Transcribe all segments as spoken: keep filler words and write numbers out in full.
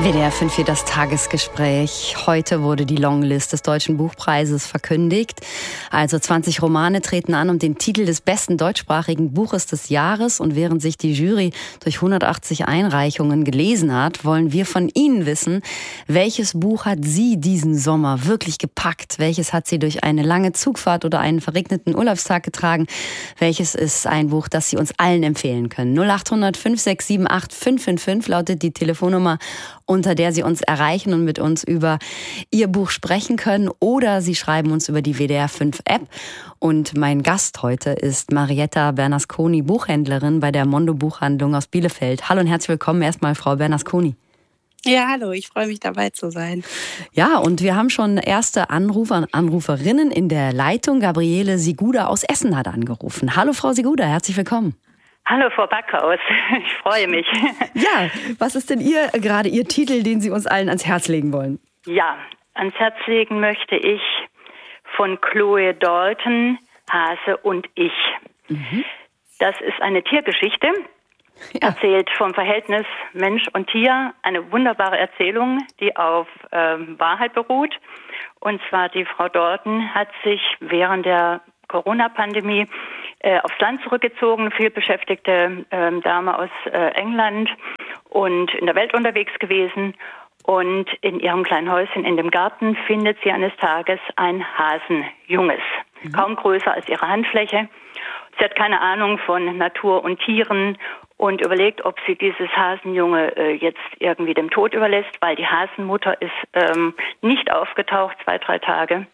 W D R fünf hier das Tagesgespräch. Heute wurde die Longlist des Deutschen Buchpreises verkündigt. Also zwanzig Romane treten an um den Titel des besten deutschsprachigen Buches des Jahres. Und während sich die Jury durch hundertachtzig Einreichungen gelesen hat, wollen wir von Ihnen wissen, welches Buch hat Sie diesen Sommer wirklich gepackt? Welches hat Sie durch eine lange Zugfahrt oder einen verregneten Urlaubstag getragen? Welches ist ein Buch, das Sie uns allen empfehlen können? null acht hundert fünf sechs sieben acht fünf fünf fünf lautet die Telefonnummer, unter der Sie uns erreichen und mit uns über Ihr Buch sprechen können. Oder Sie schreiben uns über die W D R fünf App. Und mein Gast heute ist Marietta Bernasconi, Buchhändlerin bei der Mondo Buchhandlung aus Bielefeld. Hallo und herzlich willkommen erstmal, Frau Bernasconi. Ja, hallo, ich freue mich, dabei zu sein. Ja, und wir haben schon erste Anrufer und Anruferinnen in der Leitung. Gabriele Siguda aus Essen hat angerufen. Hallo, Frau Siguda, herzlich willkommen. Hallo, Frau Backhaus. Ich freue mich. Ja, was ist denn Ihr, gerade Ihr Titel, den Sie uns allen ans Herz legen wollen? Ja, ans Herz legen möchte ich von Chloe Dalton, Hase und ich. Mhm. Das ist eine Tiergeschichte, ja. Erzählt vom Verhältnis Mensch und Tier. Eine wunderbare Erzählung, die auf ähm, Wahrheit beruht. Und zwar die Frau Dalton hat sich während der Corona-Pandemie äh, aufs Land zurückgezogen, viel beschäftigte äh, Dame aus äh, England und in der Welt unterwegs gewesen. Und in ihrem kleinen Häuschen in dem Garten findet sie eines Tages ein Hasenjunges, mhm. kaum größer als ihre Handfläche. Sie hat keine Ahnung von Natur und Tieren und überlegt, ob sie dieses Hasenjunge äh, jetzt irgendwie dem Tod überlässt, weil die Hasenmutter ist ähm, nicht aufgetaucht, zwei, drei Tage.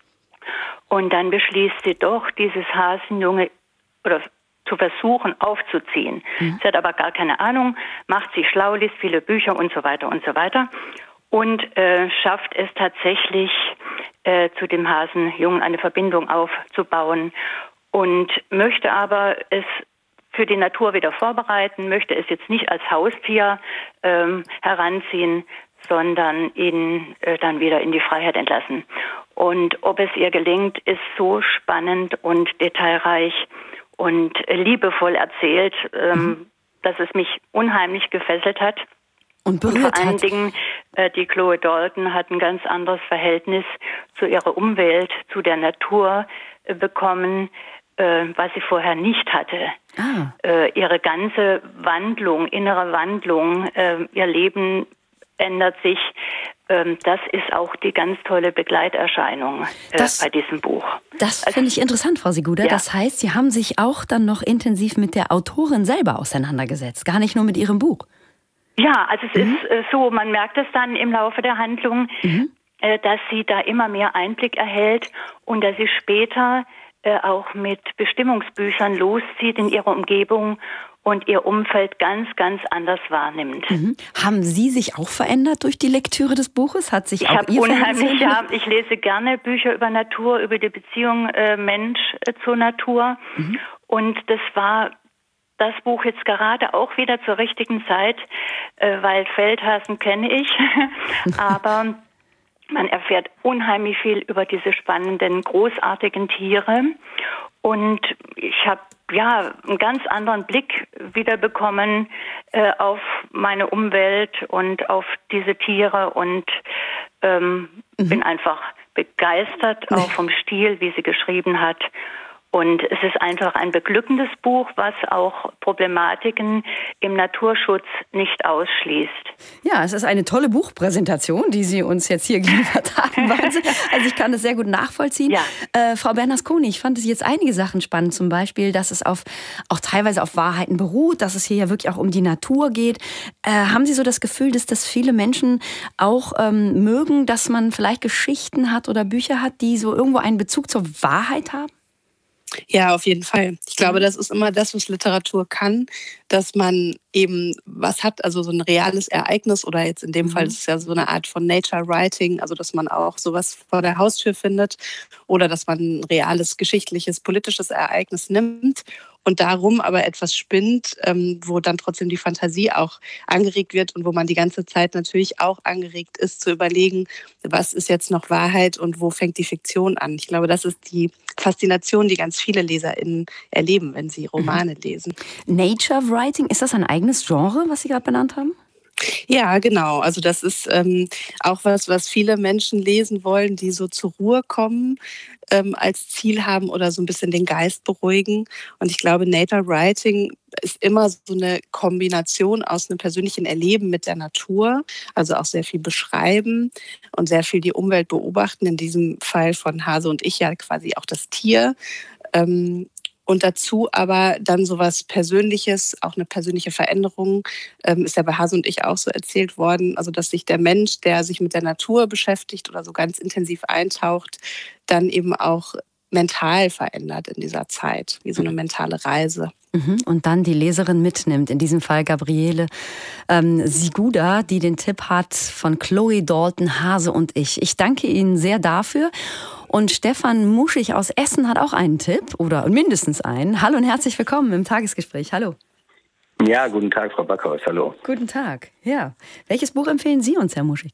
Und dann beschließt sie doch, dieses Hasenjunge oder zu versuchen aufzuziehen. Mhm. Sie hat aber gar keine Ahnung, macht sich schlau, liest viele Bücher und so weiter und so weiter und äh, schafft es tatsächlich, äh, zu dem Hasenjungen eine Verbindung aufzubauen und möchte aber es für die Natur wieder vorbereiten, möchte es jetzt nicht als Haustier ähm, heranziehen, sondern ihn äh, dann wieder in die Freiheit entlassen. Und ob es ihr gelingt, ist so spannend und detailreich und liebevoll erzählt, ähm, mhm. dass es mich unheimlich gefesselt hat. Und berührt und vor allen hat. Dingen, äh, die Chloe Dalton hat ein ganz anderes Verhältnis zu ihrer Umwelt, zu der Natur äh, bekommen, äh, was sie vorher nicht hatte. Ah. Äh, ihre ganze Wandlung, innere Wandlung, äh, ihr Leben ändert sich. Das ist auch die ganz tolle Begleiterscheinung das, bei diesem Buch. Das also, finde ich interessant, Frau Siguda. Ja. Das heißt, Sie haben sich auch dann noch intensiv mit der Autorin selber auseinandergesetzt, gar nicht nur mit Ihrem Buch. Ja, also es mhm. ist so, man merkt es dann im Laufe der Handlung, mhm. dass sie da immer mehr Einblick erhält und dass sie später auch mit Bestimmungsbüchern loszieht in ihrer Umgebung und ihr Umfeld ganz, ganz anders wahrnimmt. Mhm. Haben Sie sich auch verändert durch die Lektüre des Buches? Hat sich ich auch Ihr unheimlich, ja, ich lese gerne Bücher über Natur, über die Beziehung äh, Mensch äh, zur Natur. Mhm. Und das war das Buch jetzt gerade auch wieder zur richtigen Zeit, äh, weil Feldhasen kenne ich, aber man erfährt unheimlich viel über diese spannenden, großartigen Tiere. Und ich habe ja einen ganz anderen Blick wiederbekommen äh, auf meine Umwelt und auf diese Tiere und ähm, mhm. bin einfach begeistert, auch vom Stil, wie sie geschrieben hat. Und es ist einfach ein beglückendes Buch, was auch Problematiken im Naturschutz nicht ausschließt. Ja, es ist eine tolle Buchpräsentation, die Sie uns jetzt hier geliefert haben. Wahnsinn. Also ich kann das sehr gut nachvollziehen. Ja. Äh, Frau Bernasconi, ich fand es jetzt einige Sachen spannend. Zum Beispiel, dass es auf, auch teilweise auf Wahrheiten beruht, dass es hier ja wirklich auch um die Natur geht. Äh, haben Sie so das Gefühl, dass das viele Menschen auch ähm, mögen, dass man vielleicht Geschichten hat oder Bücher hat, die so irgendwo einen Bezug zur Wahrheit haben? Ja, auf jeden Fall. Ich glaube, das ist immer das, was Literatur kann, dass man eben was hat, also so ein reales Ereignis oder jetzt in dem mhm. Fall ist es ja so eine Art von Nature Writing, also dass man auch sowas vor der Haustür findet oder dass man ein reales geschichtliches, politisches Ereignis nimmt und darum aber etwas spinnt, ähm, wo dann trotzdem die Fantasie auch angeregt wird und wo man die ganze Zeit natürlich auch angeregt ist, zu überlegen, was ist jetzt noch Wahrheit und wo fängt die Fiktion an. Ich glaube, das ist die Faszination, die ganz viele LeserInnen erleben, wenn sie Romane mhm. lesen. Nature Writing, ist das ein eigenes Genre, was Sie gerade benannt haben? Ja, genau. Also das ist ähm, auch was, was viele Menschen lesen wollen, die so zur Ruhe kommen, ähm, als Ziel haben oder so ein bisschen den Geist beruhigen. Und ich glaube, Nature Writing ist immer so eine Kombination aus einem persönlichen Erleben mit der Natur, also auch sehr viel beschreiben und sehr viel die Umwelt beobachten. In diesem Fall von Hase und ich ja quasi auch das Tier. Ähm, Und dazu aber dann sowas Persönliches, auch eine persönliche Veränderung, ähm, ist ja bei Hase und ich auch so erzählt worden. Also, dass sich der Mensch, der sich mit der Natur beschäftigt oder so ganz intensiv eintaucht, dann eben auch mental verändert in dieser Zeit, wie so eine mentale Reise. Mhm. Und dann die Leserin mitnimmt, in diesem Fall Gabriele ähm, Siguda, die den Tipp hat von Chloe Dalton, Hase und ich. Ich danke Ihnen sehr dafür. Und Stefan Muschig aus Essen hat auch einen Tipp oder mindestens einen. Hallo und herzlich willkommen im Tagesgespräch. Hallo. Ja, guten Tag, Frau Backhaus. Hallo. Guten Tag. Ja. Welches Buch empfehlen Sie uns, Herr Muschig?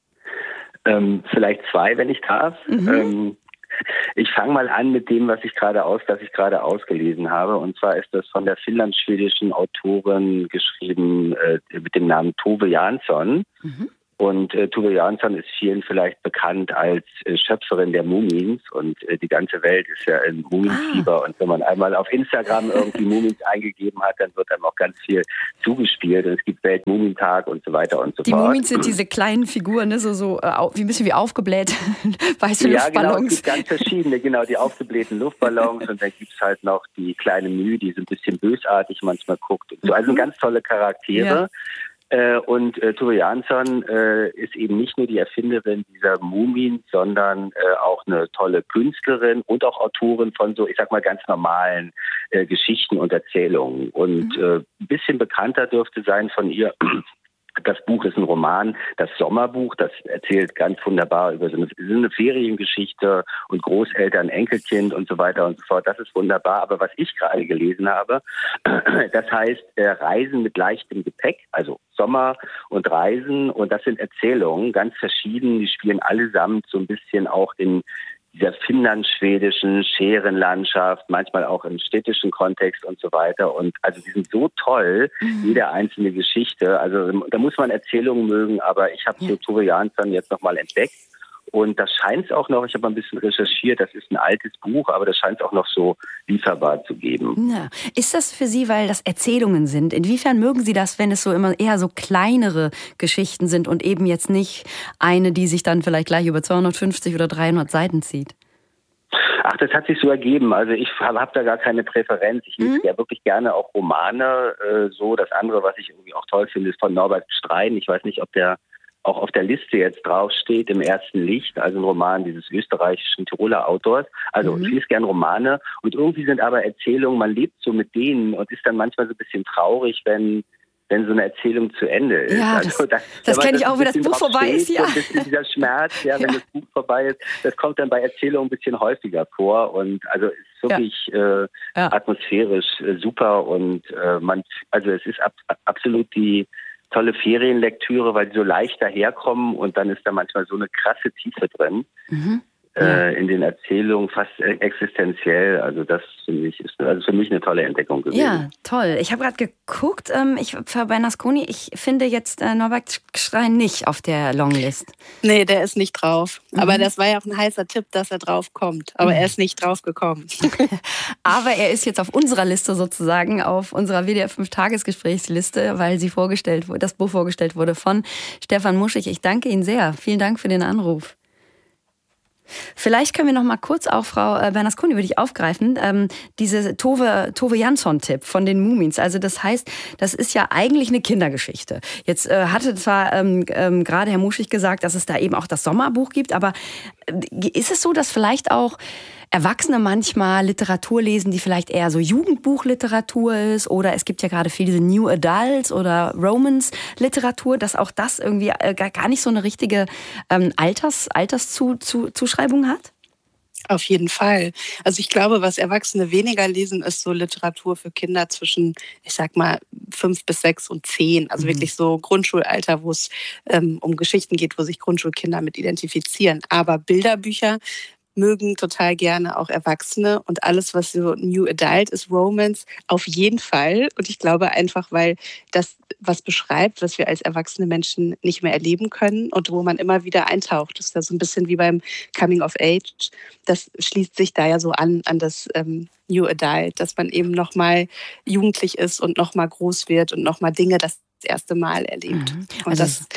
Ähm, vielleicht zwei, wenn ich darf. Mhm. Ähm, ich fange mal an mit dem, was ich gerade aus, das ich gerade ausgelesen habe. Und zwar ist das von der finnland-schwedischen Autorin geschrieben äh, mit dem Namen Tove Jansson. Mhm. Und äh, Tove Jansson ist vielen vielleicht bekannt als äh, Schöpferin der Mumins. Und äh, die ganze Welt ist ja in Muminfieber. Ah. Und wenn man einmal auf Instagram irgendwie Mumins eingegeben hat, dann wird einem auch ganz viel zugespielt. Und es gibt Weltmumintag und so weiter und so die fort. Die Mumins sind diese kleinen Figuren, ne? so, so äh, wie ein bisschen wie aufgebläht, weiße ja, Luftballons. Ja, genau, es gibt ganz verschiedene, genau, die aufgeblähten Luftballons. Und dann gibt es halt noch die kleine Mühe, die so ein bisschen bösartig manchmal guckt. Und so. Also mhm. ganz tolle Charaktere. Ja. Und äh, Tove Jansson äh, ist eben nicht nur die Erfinderin dieser Mumien, sondern äh, auch eine tolle Künstlerin und auch Autorin von so, ich sag mal, ganz normalen äh, Geschichten und Erzählungen. Und mhm. äh, ein bisschen bekannter dürfte sein von ihr. Das Buch ist ein Roman, das Sommerbuch, das erzählt ganz wunderbar über so eine, so eine Feriengeschichte und Großeltern, Enkelkind und so weiter und so fort. Das ist wunderbar. Aber was ich gerade gelesen habe, das heißt äh, Reisen mit leichtem Gepäck, also Sommer und Reisen. Und das sind Erzählungen, ganz verschieden. Die spielen allesamt so ein bisschen auch in dieser finnland-schwedischen Scherenlandschaft, manchmal auch im städtischen Kontext und so weiter. Und also die sind so toll, mhm. jede einzelne Geschichte. Also da muss man Erzählungen mögen, aber ich habe ja. Tove Jansson jetzt nochmal entdeckt. Und das scheint es auch noch, ich habe ein bisschen recherchiert, das ist ein altes Buch, aber das scheint es auch noch so lieferbar zu geben. Ja. Ist das für Sie, weil das Erzählungen sind? Inwiefern mögen Sie das, wenn es so immer eher so kleinere Geschichten sind und eben jetzt nicht eine, die sich dann vielleicht gleich über zweihundertfünfzig oder dreihundert Seiten zieht? Ach, das hat sich so ergeben. Also ich habe hab da gar keine Präferenz. Ich lese mhm. ja wirklich gerne auch Romane. Äh, so das andere, was ich irgendwie auch toll finde, ist von Norbert Strein. Ich weiß nicht, ob der auch auf der Liste jetzt draufsteht, im ersten Licht, also ein Roman dieses österreichischen Tiroler Autors. Also mhm. ich lese gern Romane und irgendwie sind aber Erzählungen, man lebt so mit denen und ist dann manchmal so ein bisschen traurig, wenn wenn so eine Erzählung zu Ende ist. Ja, also das, das, das kenne ich auch, wenn das Buch vorbei ist. Ja. So ein bisschen dieser Schmerz, ja, wenn ja. das Buch vorbei ist, das kommt dann bei Erzählungen ein bisschen häufiger vor und also es ist wirklich ja. Äh, ja. atmosphärisch äh, super und äh, man, also es ist ab, absolut die tolle Ferienlektüre, weil die so leicht daherkommen und dann ist da manchmal so eine krasse Tiefe drin. Mhm. Ja. Äh, in den Erzählungen fast existenziell. Also das finde ich ist also für mich eine tolle Entdeckung gewesen. Ja, toll. Ich habe gerade geguckt, ähm, ich für Bernasconi, ich finde jetzt äh, Norbert Strein nicht auf der Longlist. Nee, der ist nicht drauf. Mhm. Aber das war ja auch ein heißer Tipp, dass er drauf kommt. Aber mhm. er ist nicht drauf gekommen. Aber er ist jetzt auf unserer Liste sozusagen, auf unserer W D R fünf Tagesgesprächsliste, weil sie vorgestellt wurde, das Buch vorgestellt wurde von Stefan Muschig. Ich danke Ihnen sehr. Vielen Dank für den Anruf. Vielleicht können wir noch mal kurz auch, Frau Bernasconi, würde ich aufgreifen, ähm, diese Tove, Tove Jansson-Tipp von den Mumins. Also das heißt, das ist ja eigentlich eine Kindergeschichte. Jetzt äh, hatte zwar ähm, ähm, gerade Herr Muschig gesagt, dass es da eben auch das Sommerbuch gibt, aber äh, ist es so, dass vielleicht auch Erwachsene manchmal Literatur lesen, die vielleicht eher so Jugendbuchliteratur ist oder es gibt ja gerade viel diese New Adults oder Romance-Literatur, dass auch das irgendwie gar nicht so eine richtige ähm, Alters, Alterszuschreibung hat? Auf jeden Fall. Also ich glaube, was Erwachsene weniger lesen, ist so Literatur für Kinder zwischen, ich sag mal, fünf bis sechs und zehn. Also mhm. wirklich so Grundschulalter, wo es ähm, um Geschichten geht, wo sich Grundschulkinder mit identifizieren. Aber Bilderbücher mögen total gerne auch Erwachsene und alles, was so New Adult ist, Romance, auf jeden Fall. Und ich glaube einfach, weil das was beschreibt, was wir als erwachsene Menschen nicht mehr erleben können und wo man immer wieder eintaucht. Das ist ja so ein bisschen wie beim Coming of Age. Das schließt sich da ja so an, an das ähm, New Adult, dass man eben nochmal jugendlich ist und nochmal groß wird und nochmal Dinge das erste Mal erlebt. Mhm. Und also das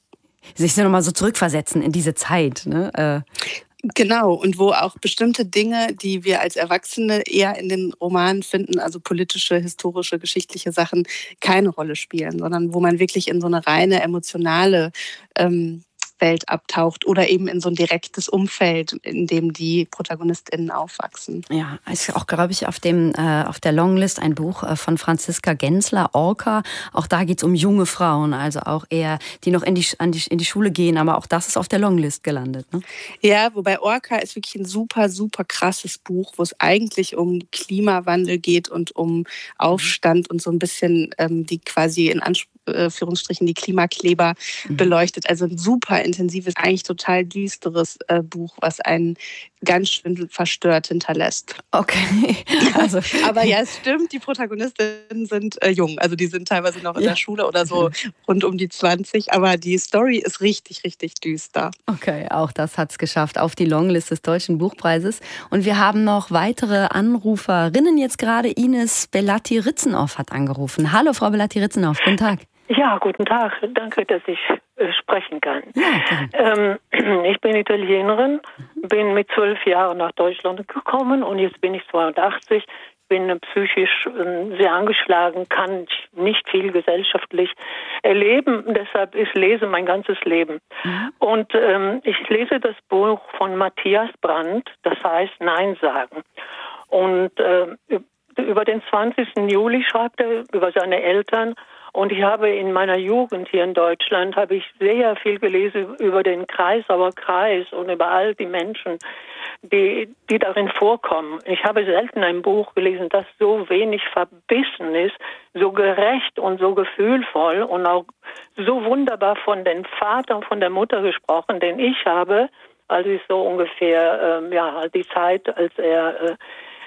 sich so nochmal so zurückversetzen in diese Zeit, ne? Äh. Genau, und wo auch bestimmte Dinge, die wir als Erwachsene eher in den Romanen finden, also politische, historische, geschichtliche Sachen, keine Rolle spielen, sondern wo man wirklich in so eine reine emotionale ähm, Welt abtaucht oder eben in so ein direktes Umfeld, in dem die ProtagonistInnen aufwachsen. Ja, ist auch, glaube ich, auf dem äh, auf der Longlist ein Buch äh, von Franziska Gensler, Orca. Auch da geht es um junge Frauen, also auch eher, die noch in die, an die, in die Schule gehen, aber auch das ist auf der Longlist gelandet. Ne? Ja, wobei Orca ist wirklich ein super, super krasses Buch, wo es eigentlich um Klimawandel geht und um Aufstand und so ein bisschen ähm, die quasi in Anführungsstrichen die Klimakleber mhm. beleuchtet. Also ein super intensives, eigentlich total düsteres äh, Buch, was einen ganz schön verstört hinterlässt. Okay. Also. Aber ja, es stimmt, die Protagonistinnen sind äh, jung. Also die sind teilweise noch in ja. der Schule oder so rund um die zwanzig. Aber die Story ist richtig, richtig düster. Okay, auch das hat es geschafft auf die Longlist des Deutschen Buchpreises. Und wir haben noch weitere Anruferinnen jetzt gerade. Ines Belatti-Ritzenoff hat angerufen. Hallo, Frau Belatti-Ritzenoff, guten Tag. Ja, guten Tag. Danke, dass ich äh, sprechen kann. Ja, ähm, ich bin Italienerin, bin mit zwölf Jahren nach Deutschland gekommen und jetzt bin ich zweiundachtzig, bin psychisch äh, sehr angeschlagen, kann nicht viel gesellschaftlich erleben. Deshalb ist Lesen mein ganzes Leben. Mhm. Und ähm, ich lese das Buch von Matthias Brandt, das heißt Nein sagen. Und äh, über den zwanzigsten Juli schreibt er über seine Eltern. Und ich habe in meiner Jugend hier in Deutschland habe ich sehr viel gelesen über den Kreisauer Kreis und über all die Menschen, die, die darin vorkommen. Ich habe selten ein Buch gelesen, das so wenig verbissen ist, so gerecht und so gefühlvoll und auch so wunderbar von dem Vater und von der Mutter gesprochen, den ich habe, als ich so ungefähr, ähm, ja, die Zeit, als er äh,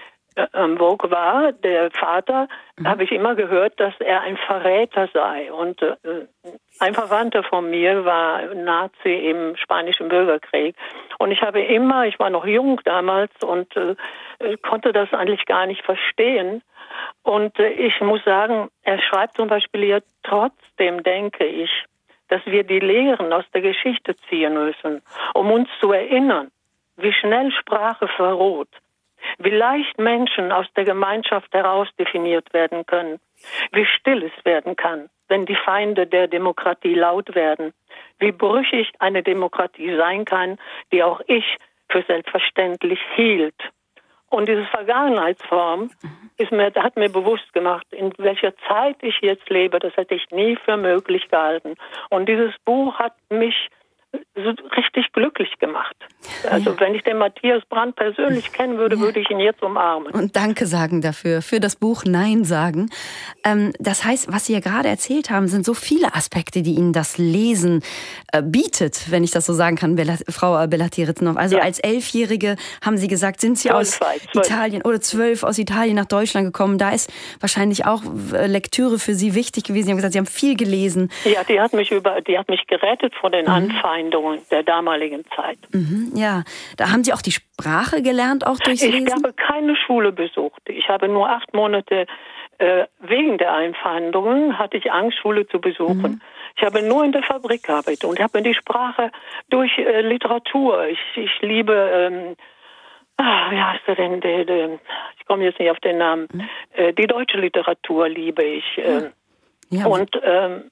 am Vogue war, der Vater, mhm. habe ich immer gehört, dass er ein Verräter sei. Und äh, ein Verwandter von mir war Nazi im Spanischen Bürgerkrieg. Und ich habe immer, ich war noch jung damals und äh, konnte das eigentlich gar nicht verstehen. Und äh, ich muss sagen, er schreibt zum Beispiel hier, trotzdem denke ich, dass wir die Lehren aus der Geschichte ziehen müssen, um uns zu erinnern, wie schnell Sprache verroht. Wie leicht Menschen aus der Gemeinschaft heraus definiert werden können. Wie still es werden kann, wenn die Feinde der Demokratie laut werden. Wie brüchig eine Demokratie sein kann, die auch ich für selbstverständlich hielt. Und diese Vergangenheitsform ist mir, hat mir bewusst gemacht, in welcher Zeit ich jetzt lebe. Das hätte ich nie für möglich gehalten. Und dieses Buch hat mich so richtig glücklich gemacht. Also ja. wenn ich den Matthias Brandt persönlich kennen würde, ja. würde ich ihn jetzt umarmen. Und Danke sagen dafür, für das Buch Nein sagen. Ähm, das heißt, was Sie ja gerade erzählt haben, sind so viele Aspekte, die Ihnen das Lesen äh, bietet, wenn ich das so sagen kann, Bella, Frau Belatti-Ritzenoff. Also ja. als Elfjährige haben Sie gesagt, sind Sie aus zwölf. Italien oder zwölf aus Italien nach Deutschland gekommen. Da ist wahrscheinlich auch Lektüre für Sie wichtig gewesen. Sie haben gesagt, Sie haben viel gelesen. Ja, die hat mich über, die hat mich gerettet vor den mhm. Anfeindungen der damaligen Zeit. Mhm, ja, da haben Sie auch die Sprache gelernt, auch durchs Lesen? Ich habe keine Schule besucht. Ich habe nur acht Monate, äh, wegen der Einfeindungen, hatte ich Angst, Schule zu besuchen. Mhm. Ich habe nur in der Fabrik gearbeitet und habe die Sprache durch äh, Literatur. Ich, ich liebe, ähm, ah, wie heißt er denn, der, der, ich komme jetzt nicht auf den Namen, mhm. äh, die deutsche Literatur liebe ich. Äh, ja. Und ähm,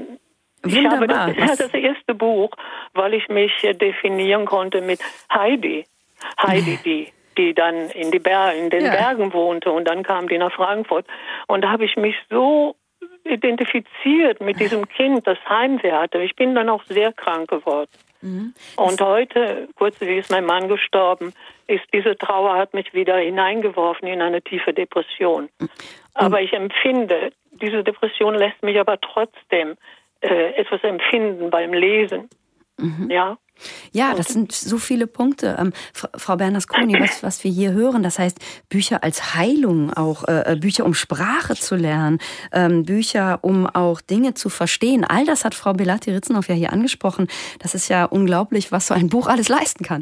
Ich habe das, das, das erste Buch, weil ich mich definieren konnte mit Heidi. Heidi, die, die dann in, die Ber- in den ja. Bergen wohnte und dann kam die nach Frankfurt. Und da habe ich mich so identifiziert mit diesem Kind, das Heimweh hatte. Ich bin dann auch sehr krank geworden. Mhm. Und heute, kurz wie ist mein Mann gestorben, ist diese Trauer hat mich wieder hineingeworfen in eine tiefe Depression. Mhm. Aber ich empfinde, diese Depression lässt mich aber trotzdem etwas empfinden beim Lesen. Mhm. Ja, Ja, das sind so viele Punkte. Ähm, Frau Bernasconi, was, was wir hier hören, das heißt Bücher als Heilung, auch äh, Bücher, um Sprache zu lernen, ähm, Bücher, um auch Dinge zu verstehen. All das hat Frau Belati-Ritzenhoff ja hier angesprochen. Das ist ja unglaublich, was so ein Buch alles leisten kann.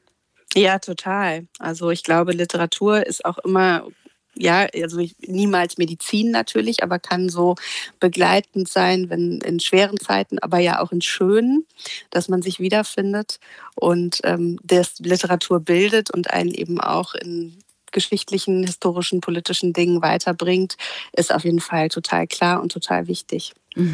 Ja, total. Also ich glaube, Literatur ist auch immer... Ja, also niemals Medizin natürlich, aber kann so begleitend sein, wenn in schweren Zeiten, aber ja auch in schönen, dass man sich wiederfindet und ähm, das Literatur bildet und einen eben auch in geschichtlichen, historischen, politischen Dingen weiterbringt, ist auf jeden Fall total klar und total wichtig.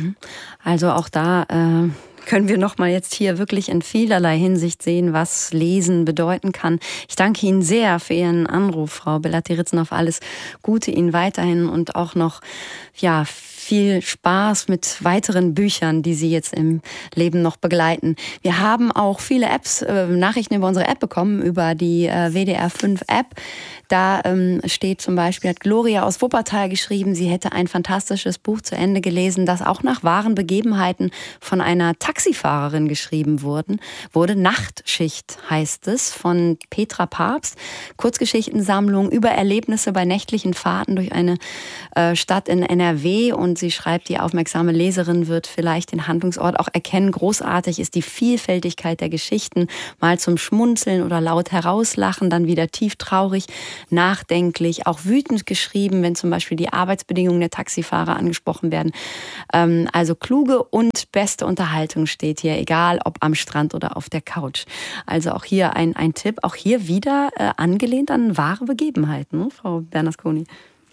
Also auch da äh, können wir noch mal jetzt hier wirklich in vielerlei Hinsicht sehen, was Lesen bedeuten kann. Ich danke Ihnen sehr für Ihren Anruf, Frau Belati-Ritzenhoff. Alles Gute Ihnen weiterhin und auch noch ja viel Spaß mit weiteren Büchern, die Sie jetzt im Leben noch begleiten. Wir haben auch viele Apps, äh, Nachrichten über unsere App bekommen, über die äh, W D R fünf App. Da ähm, steht zum Beispiel, hat Gloria aus Wuppertal geschrieben, sie hätte ein fantastisches Buch zu Ende gelesen, das auch nach wahren Begebenheiten von einer Taxifahrerin geschrieben wurden, wurde. Nachtschicht heißt es, von Petra Papst. Kurzgeschichtensammlung über Erlebnisse bei nächtlichen Fahrten durch eine äh, Stadt in N R W. Und sie schreibt, die aufmerksame Leserin wird vielleicht den Handlungsort auch erkennen. Großartig ist die Vielfältigkeit der Geschichten. Mal zum Schmunzeln oder laut herauslachen, dann wieder tief traurig, nachdenklich, auch wütend geschrieben, wenn zum Beispiel die Arbeitsbedingungen der Taxifahrer angesprochen werden. Ähm, also kluge und beste Unterhaltung steht hier, egal ob am Strand oder auf der Couch. Also auch hier ein, ein Tipp, auch hier wieder äh, angelehnt an wahre Begebenheiten, ne, Frau Bernasconi?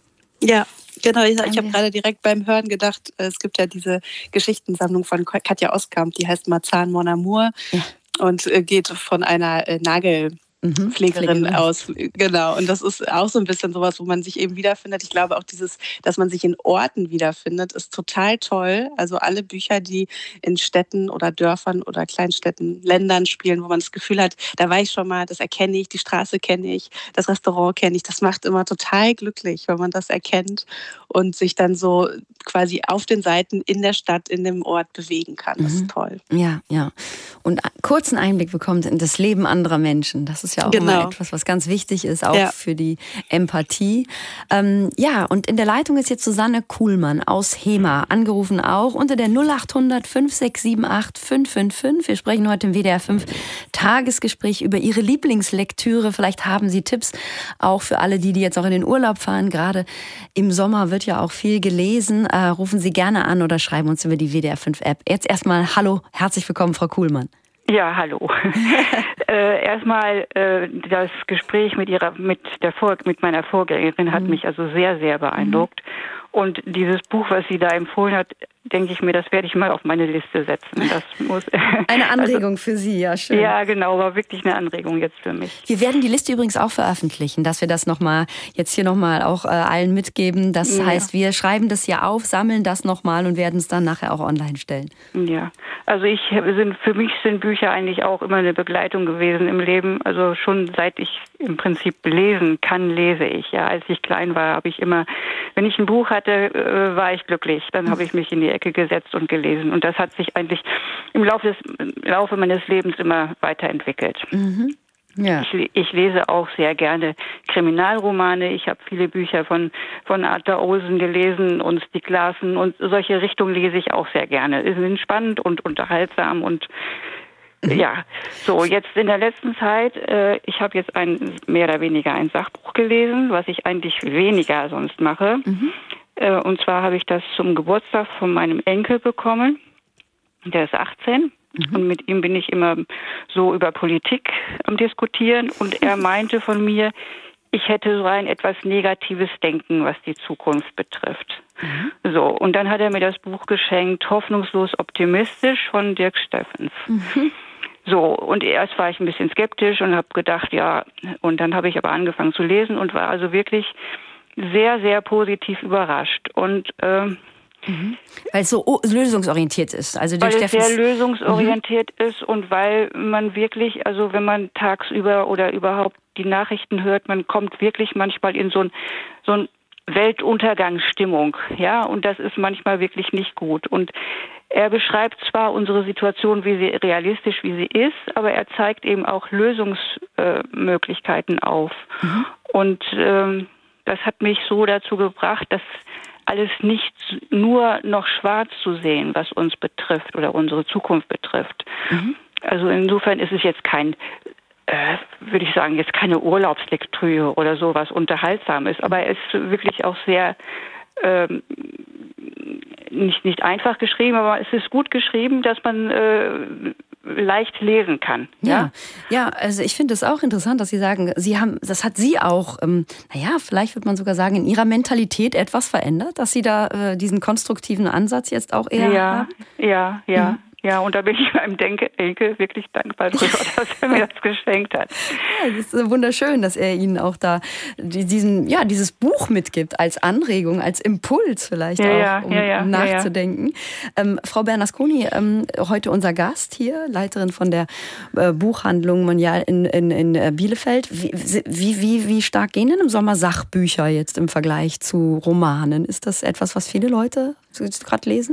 Ja, genau. Ich, ich habe gerade direkt beim Hören gedacht, es gibt ja diese Geschichtensammlung von Katja Oskamp, die heißt Marzahn Mon Amour ja. und geht von einer äh, Nagel... Mhm, Pflegerin Pflegerin aus, genau. Und das ist auch so ein bisschen sowas, wo man sich eben wiederfindet. Ich glaube auch dieses, dass man sich in Orten wiederfindet, ist total toll. Also alle Bücher, die in Städten oder Dörfern oder Kleinstädten, Ländern spielen, wo man das Gefühl hat, da war ich schon mal, das erkenne ich, die Straße kenne ich, das Restaurant kenne ich. Das macht immer total glücklich, wenn man das erkennt und sich dann so quasi auf den Seiten in der Stadt, in dem Ort bewegen kann. Das mhm. ist toll. Ja, ja. Und kurzen Einblick bekommt in das Leben anderer Menschen. Das ist ja auch genau. immer etwas, was ganz wichtig ist, auch ja. für die Empathie. Ähm, ja, und in der Leitung ist jetzt Susanne Kuhlmann aus Hema, angerufen auch unter der null acht hundert fünf sechs sieben acht fünf fünf fünf. Wir sprechen heute im W D R fünf Tagesgespräch über Ihre Lieblingslektüre. Vielleicht haben Sie Tipps auch für alle, die, die jetzt auch in den Urlaub fahren. Gerade im Sommer wird ja auch viel gelesen. Äh, rufen Sie gerne an oder schreiben uns über die W D R fünf App. Jetzt erstmal hallo, herzlich willkommen, Frau Kuhlmann. Ja, hallo. äh, erstmal äh, das Gespräch mit ihrer, mit der Vor- mit meiner Vorgängerin hat mhm. mich also sehr, sehr beeindruckt. Mhm. Und dieses Buch, was sie da empfohlen hat, denke ich mir, das werde ich mal auf meine Liste setzen. Das muss eine Anregung also, für Sie, ja schön. Ja, genau, war wirklich eine Anregung jetzt für mich. Wir werden die Liste übrigens auch veröffentlichen, dass wir das nochmal, jetzt hier nochmal auch äh, allen mitgeben. Das ja. heißt, wir schreiben das hier auf, sammeln das nochmal und werden es dann nachher auch online stellen. Ja, also ich sind für mich sind Bücher eigentlich auch immer eine Begleitung gewesen im Leben. Also schon seit ich im Prinzip lesen kann, lese ich. Ja, als ich klein war, habe ich immer, wenn ich ein Buch hatte, äh, war ich glücklich. Dann habe ich mich in die Ecke gesetzt und gelesen. Und das hat sich eigentlich im Laufe, des, im Laufe meines Lebens immer weiterentwickelt. Mhm. Ja. Ich, ich lese auch sehr gerne Kriminalromane. Ich habe viele Bücher von, von Arthur Olsen gelesen und Stieg Larsson und solche Richtungen lese ich auch sehr gerne. Sie sind spannend und unterhaltsam und ja, so jetzt in der letzten Zeit, äh, ich habe jetzt ein mehr oder weniger ein Sachbuch gelesen, was ich eigentlich weniger sonst mache. Mhm. Äh, und zwar habe ich das zum Geburtstag von meinem Enkel bekommen. Der ist achtzehn. Mhm. Und mit ihm bin ich immer so über Politik am Diskutieren. Und er meinte von mir, ich hätte so ein etwas negatives Denken, was die Zukunft betrifft. Mhm. So, und dann hat er mir das Buch geschenkt, Hoffnungslos optimistisch von Dirk Steffens. Mhm. So, und erst war ich ein bisschen skeptisch und habe gedacht, ja, und dann habe ich aber angefangen zu lesen und war also wirklich sehr, sehr positiv überrascht. Und ähm, mhm. Weil es so lösungsorientiert ist. Also weil es sehr lösungsorientiert mhm. ist und weil man wirklich, also wenn man tagsüber oder überhaupt die Nachrichten hört, man kommt wirklich manchmal in so ein, so ein Weltuntergangsstimmung, ja, und das ist manchmal wirklich nicht gut. Und er beschreibt zwar unsere Situation, wie sie realistisch wie sie ist, aber er zeigt eben auch Lösungsmöglichkeiten äh, auf. Mhm. Und ähm, das hat mich so dazu gebracht, dass alles nicht nur noch schwarz zu sehen, was uns betrifft oder unsere Zukunft betrifft. Mhm. Also insofern ist es jetzt kein, äh, würde ich sagen, jetzt keine Urlaubslektüre oder so, was unterhaltsam ist, aber er ist wirklich auch sehr ähm, nicht, nicht einfach geschrieben, aber es ist gut geschrieben, dass man äh, leicht lesen kann. Ja, ja, ja, also ich finde es auch interessant, dass Sie sagen, Sie haben, das hat Sie auch, ähm, naja, vielleicht wird man sogar sagen, in Ihrer Mentalität etwas verändert, dass Sie da äh, diesen konstruktiven Ansatz jetzt auch eher ja, haben? Ja, ja, mhm. Ja, und da bin ich meinem Denke, Enkel wirklich dankbar drüber, dass er mir das geschenkt hat. Ja, das ist wunderschön, dass er Ihnen auch da diesen, ja, dieses Buch mitgibt als Anregung, als Impuls vielleicht ja, auch, ja, um ja, ja, nachzudenken. Ja, ja. Ähm, Frau Bernasconi, ähm, heute unser Gast hier, Leiterin von der äh, Buchhandlung Monial in, in, in Bielefeld. Wie, wie, wie, wie stark gehen denn im Sommer Sachbücher jetzt im Vergleich zu Romanen? Ist das etwas, was viele Leute gerade lesen?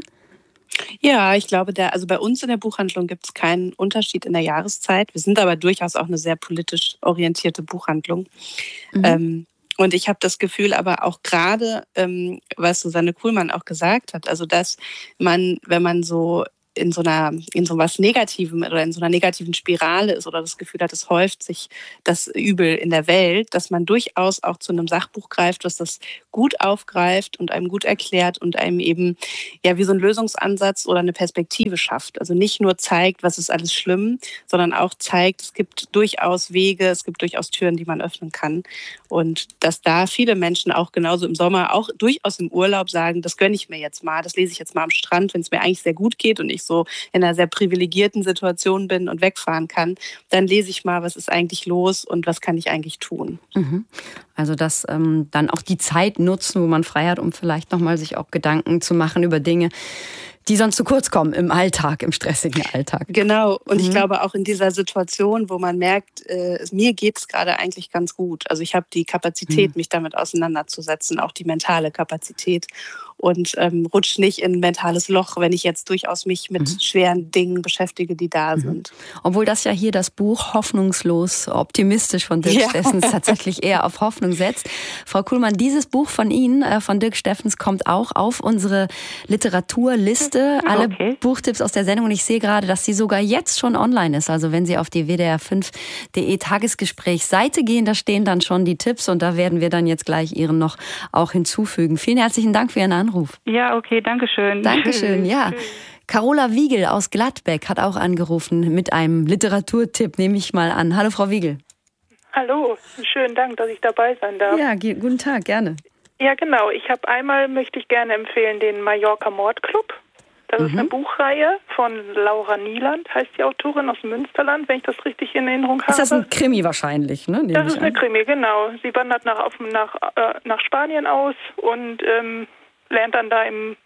Ja, ich glaube, der, also bei uns in der Buchhandlung gibt es keinen Unterschied in der Jahreszeit. Wir sind aber durchaus auch eine sehr politisch orientierte Buchhandlung. Mhm. Ähm, und ich habe das Gefühl, aber auch gerade, ähm, was Susanne Kuhlmann auch gesagt hat, also dass man, wenn man so in so einer, in so was Negativem oder in so einer negativen Spirale ist oder das Gefühl hat, es häuft sich das Übel in der Welt, dass man durchaus auch zu einem Sachbuch greift, was das gut aufgreift und einem gut erklärt und einem eben ja wie so einen Lösungsansatz oder eine Perspektive schafft. Also nicht nur zeigt, was ist alles schlimm, sondern auch zeigt, es gibt durchaus Wege, es gibt durchaus Türen, die man öffnen kann. Und dass da viele Menschen auch genauso im Sommer, auch durchaus im Urlaub sagen, das gönne ich mir jetzt mal, das lese ich jetzt mal am Strand, wenn es mir eigentlich sehr gut geht und ich so in einer sehr privilegierten Situation bin und wegfahren kann, dann lese ich mal, was ist eigentlich los und was kann ich eigentlich tun. Mhm. Also dass ähm, dann auch die Zeit nutzen, wo man frei hat, um vielleicht nochmal sich auch Gedanken zu machen über Dinge, die sonst zu kurz kommen im Alltag, im stressigen Alltag. Genau. Und mhm. ich glaube auch in dieser Situation, wo man merkt, äh, mir geht es gerade eigentlich ganz gut. Also ich habe die Kapazität, mhm. mich damit auseinanderzusetzen, auch die mentale Kapazität. Und ähm, rutsche nicht in ein mentales Loch, wenn ich jetzt durchaus mich mit mhm. schweren Dingen beschäftige, die da mhm. sind. Obwohl das ja hier das Buch Hoffnungslos optimistisch von Dirk ja. Steffens tatsächlich eher auf Hoffnung setzt. Frau Kuhlmann, dieses Buch von Ihnen, äh, von Dirk Steffens, kommt auch auf unsere Literaturliste. Alle okay. Buchtipps aus der Sendung. Und ich sehe gerade, dass sie sogar jetzt schon online ist. Also wenn Sie auf die W D R fünf punkt de Tagesgespräch-Seite gehen, da stehen dann schon die Tipps und da werden wir dann jetzt gleich Ihren noch auch hinzufügen. Vielen herzlichen Dank für Ihren Anruf. Ja, okay, danke schön. Dankeschön, ja. Carola Wiegel aus Gladbeck hat auch angerufen mit einem Literaturtipp, nehme ich mal an. Hallo, Frau Wiegel. Hallo, schönen Dank, dass ich dabei sein darf. Ja, ge- guten Tag, gerne. Ja, genau. Ich habe einmal, möchte ich gerne empfehlen, den Mallorca Mordclub. Das mhm. ist eine Buchreihe von Laura Nieland, heißt die Autorin, aus dem Münsterland, wenn ich das richtig in Erinnerung habe. Ist das ein Krimi wahrscheinlich, ne? Das ist eine Krimi, genau. Sie wandert nach, auf, nach, äh, nach Spanien aus und ähm, lernt dann da im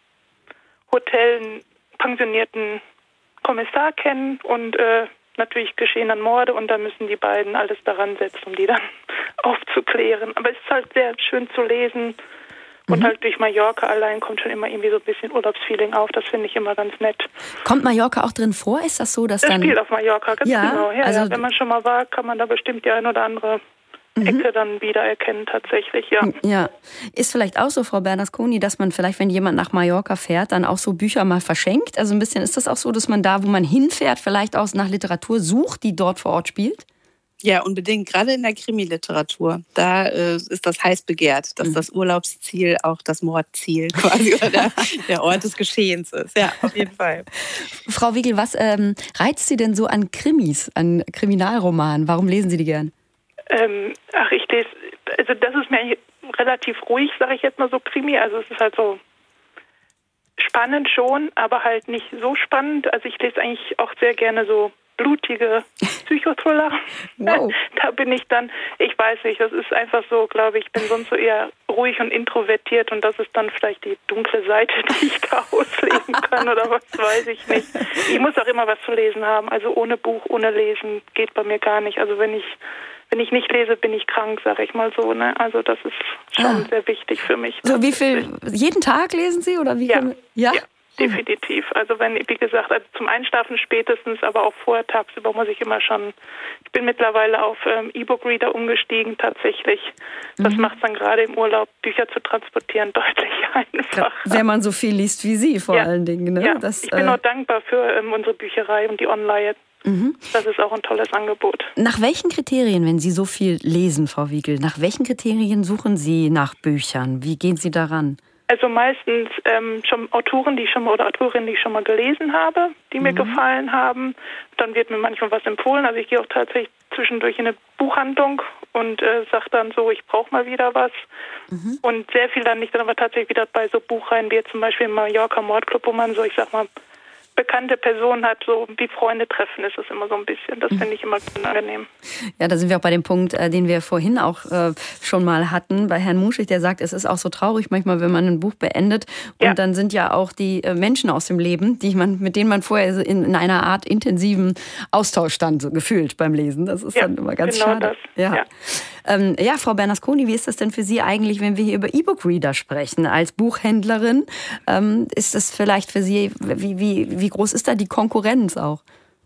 Hotel einen pensionierten Kommissar kennen und äh, natürlich geschehen dann Morde und da müssen die beiden alles daran setzen, um die dann aufzuklären. Aber es ist halt sehr schön zu lesen und mhm. halt durch Mallorca allein kommt schon immer irgendwie so ein bisschen Urlaubsfeeling auf. Das finde ich immer ganz nett. Kommt Mallorca auch drin vor? Ist das so, dass das dann... Das spielt auf Mallorca, ganz ja, genau. Ja, also ja, wenn man schon mal war, kann man da bestimmt die ein oder andere Ecke dann wiedererkennen tatsächlich, ja. Ja, ist vielleicht auch so, Frau Bernasconi, dass man vielleicht, wenn jemand nach Mallorca fährt, dann auch so Bücher mal verschenkt? Also ein bisschen, ist das auch so, dass man da, wo man hinfährt, vielleicht auch nach Literatur sucht, die dort vor Ort spielt? Ja, unbedingt. Gerade in der Krimiliteratur. Da äh, ist das heiß begehrt, dass mhm. das Urlaubsziel auch das Mordziel quasi oder der, der Ort des Geschehens ist. Ja, auf jeden Fall. Frau Wiegel, was ähm, reizt Sie denn so an Krimis, an Kriminalromanen? Warum lesen Sie die gern? Ähm, ach, ich lese, also das ist mir relativ ruhig, sage ich jetzt mal so, Krimi. Also es ist halt so spannend schon, aber halt nicht so spannend. Also ich lese eigentlich auch sehr gerne so blutige Psychothriller. Wow. Da bin ich dann, ich weiß nicht, das ist einfach so, glaube ich, ich bin sonst so eher ruhig und introvertiert und das ist dann vielleicht die dunkle Seite, die ich da ausleben kann oder was weiß ich nicht. Ich muss auch immer was zu lesen haben, also ohne Buch, ohne Lesen geht bei mir gar nicht. Also wenn ich wenn ich nicht lese, bin ich krank, sage ich mal so. Ne? Also das ist schon ah. sehr wichtig für mich. So wie viel, jeden Tag lesen Sie? Oder wie ja. viel? Ja. ja. Definitiv. Also wenn, wie gesagt, also zum Einschlafen spätestens, aber auch vorher tagsüber muss ich immer schon, ich bin mittlerweile auf ähm, E-Book-Reader umgestiegen tatsächlich. Das mhm. macht es dann gerade im Urlaub, Bücher zu transportieren, deutlich einfacher. Wenn man so viel liest wie Sie vor ja. allen Dingen. Ne? Ja, das, ich bin äh... auch dankbar für ähm, unsere Bücherei und die Online. Mhm. Das ist auch ein tolles Angebot. Nach welchen Kriterien, wenn Sie so viel lesen, Frau Wiegel, nach welchen Kriterien suchen Sie nach Büchern? Wie gehen Sie daran? Also meistens ähm, schon Autoren, die ich schon mal oder Autorinnen, die ich schon mal gelesen habe, die mir mhm. gefallen haben. Dann wird mir manchmal was empfohlen. Also ich gehe auch tatsächlich zwischendurch in eine Buchhandlung und äh, sage dann so, ich brauche mal wieder was. Mhm. Und sehr viel dann nicht, dann aber tatsächlich wieder bei so Buchreihen wie jetzt zum Beispiel im Mallorca Mordclub, wo man so, ich sag mal, bekannte Personen hat, so wie Freunde treffen, ist es immer so ein bisschen. Das finde ich immer angenehm. Ja, da sind wir auch bei dem Punkt, den wir vorhin auch äh, schon mal hatten, bei Herrn Muschig, der sagt, es ist auch so traurig manchmal, wenn man ein Buch beendet und ja. dann sind ja auch die äh, Menschen aus dem Leben, die man, mit denen man vorher in, in einer Art intensiven Austausch stand, so gefühlt beim Lesen. Das ist ja, dann immer ganz genau schade. Das. Ja. Ja. Ähm, ja, Frau Bernasconi, wie ist das denn für Sie eigentlich, wenn wir hier über E-Book-Reader sprechen? Als Buchhändlerin ähm, ist das vielleicht für Sie, wie, wie, wie groß ist da die Konkurrenz auch?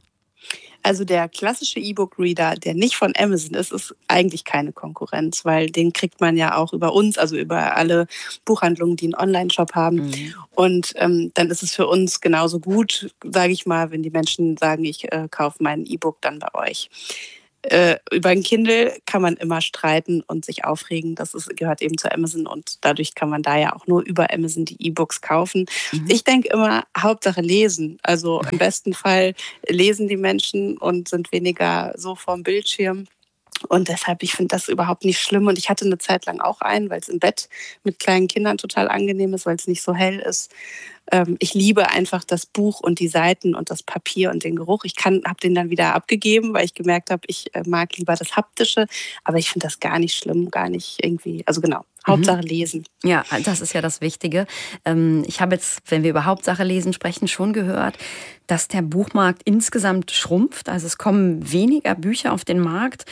Also der klassische E-Book-Reader, der nicht von Amazon ist, ist eigentlich keine Konkurrenz, weil den kriegt man ja auch über uns, also über alle Buchhandlungen, die einen Online-Shop haben. Mhm. Und ähm, dann ist es für uns genauso gut, sage ich mal, wenn die Menschen sagen, ich äh, kaufe mein E-Book dann bei euch. Äh, über ein Kindle kann man immer streiten und sich aufregen. Das ist, gehört eben zu Amazon und dadurch kann man da ja auch nur über Amazon die E-Books kaufen. Mhm. Ich denke immer, Hauptsache lesen. Also im besten Fall lesen die Menschen und sind weniger so vorm Bildschirm. Und deshalb, ich finde das überhaupt nicht schlimm. Und ich hatte eine Zeit lang auch einen, weil es im Bett mit kleinen Kindern total angenehm ist, weil es nicht so hell ist. Ähm, ich liebe einfach das Buch und die Seiten und das Papier und den Geruch. Ich habe den dann wieder abgegeben, weil ich gemerkt habe, ich äh, mag lieber das Haptische. Aber ich finde das gar nicht schlimm, gar nicht irgendwie, also genau. Hauptsache lesen. Ja, das ist ja das Wichtige. Ich habe jetzt, wenn wir über Hauptsache lesen sprechen, schon gehört, dass der Buchmarkt insgesamt schrumpft. Also es kommen weniger Bücher auf den Markt.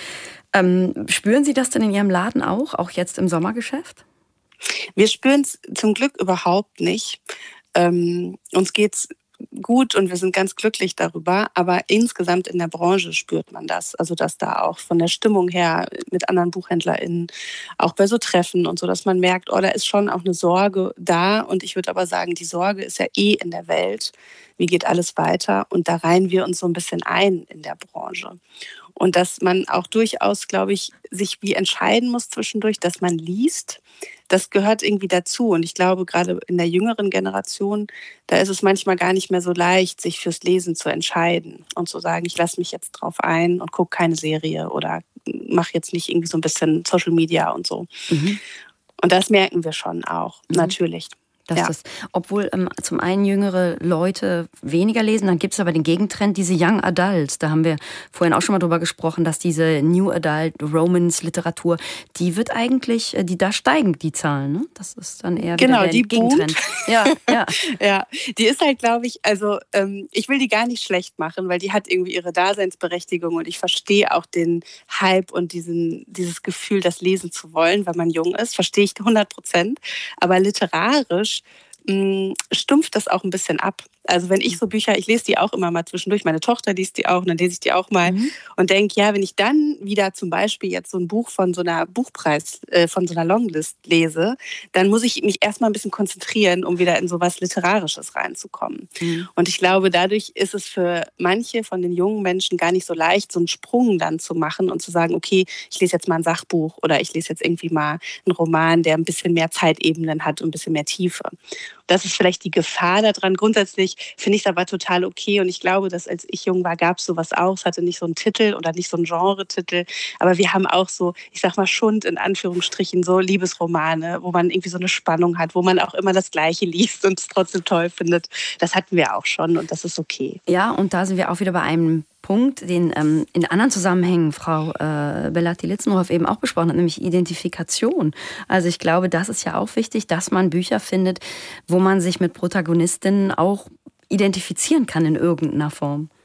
Spüren Sie das denn in Ihrem Laden auch, auch jetzt im Sommergeschäft? Wir spüren es zum Glück überhaupt nicht. Ähm, uns geht's gut und wir sind ganz glücklich darüber, aber insgesamt in der Branche spürt man das, also dass da auch von der Stimmung her mit anderen BuchhändlerInnen, auch bei so Treffen und so, dass man merkt, oh, da ist schon auch eine Sorge da und ich würde aber sagen, die Sorge ist ja eh in der Welt, wie geht alles weiter und da reihen wir uns so ein bisschen ein in der Branche. Und dass man auch durchaus, glaube ich, sich wie entscheiden muss zwischendurch, dass man liest, das gehört irgendwie dazu. Und ich glaube, gerade in der jüngeren Generation, da ist es manchmal gar nicht mehr so leicht, sich fürs Lesen zu entscheiden und zu sagen, ich lasse mich jetzt drauf ein und gucke keine Serie oder mache jetzt nicht irgendwie so ein bisschen Social Media und so. Mhm. Und das merken wir schon auch, mhm. natürlich. Dass ja. das, obwohl ähm, zum einen jüngere Leute weniger lesen, dann gibt es aber den Gegentrend, diese Young Adults. Da haben wir vorhin auch schon mal drüber gesprochen, dass diese New Adult Romance Literatur, die wird eigentlich, die da steigen die Zahlen. Ne? Das ist dann eher genau, wieder der die Gegentrend. Ja, ja. ja, die ist halt, glaube ich, also ähm, ich will die gar nicht schlecht machen, weil die hat irgendwie ihre Daseinsberechtigung und ich verstehe auch den Hype und diesen, dieses Gefühl, das lesen zu wollen, weil man jung ist, verstehe ich hundert Prozent. Aber literarisch mh, stumpft das auch ein bisschen ab. Also wenn ich so Bücher, ich lese die auch immer mal zwischendurch, meine Tochter liest die auch und dann lese ich die auch mal mhm. und denke, ja, wenn ich dann wieder zum Beispiel jetzt so ein Buch von so einer Buchpreis, äh, von so einer Longlist lese, dann muss ich mich erstmal ein bisschen konzentrieren, um wieder in so was Literarisches reinzukommen. Mhm. Und ich glaube, dadurch ist es für manche von den jungen Menschen gar nicht so leicht, so einen Sprung dann zu machen und zu sagen, okay, ich lese jetzt mal ein Sachbuch oder ich lese jetzt irgendwie mal einen Roman, der ein bisschen mehr Zeitebenen hat und ein bisschen mehr Tiefe. Das ist vielleicht die Gefahr daran. Grundsätzlich finde ich es aber total okay. Und ich glaube, dass als ich jung war, gab es sowas auch. Es hatte nicht so einen Titel oder nicht so einen Genre-Titel. Aber wir haben auch so, ich sag mal, Schund in Anführungsstrichen, so Liebesromane, wo man irgendwie so eine Spannung hat, wo man auch immer das Gleiche liest und es trotzdem toll findet. Das hatten wir auch schon und das ist okay. Ja, und da sind wir auch wieder bei einem Punkt, den ähm, in anderen Zusammenhängen Frau äh, Belatti-Litzenhoff eben auch besprochen hat, nämlich Identifikation. Also ich glaube, das ist ja auch wichtig, dass man Bücher findet, wo man sich mit Protagonistinnen auch identifizieren kann in irgendeiner Form.